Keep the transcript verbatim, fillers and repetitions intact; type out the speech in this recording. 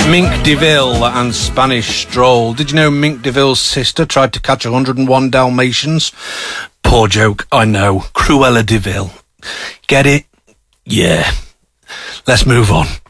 Mink DeVille and Spanish Stroll. Did you know Mink DeVille's sister tried to catch one hundred and one Dalmatians? Poor joke, I know. Cruella DeVille. Get it? Yeah. Let's move on.